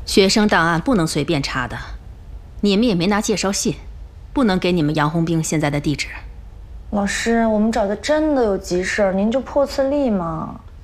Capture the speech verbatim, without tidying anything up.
学生档案不能随便查的，你们也没拿介绍信，不能给你们杨红兵现在的地址。 老师，我们找的真的有急事儿，您就破次例嘛。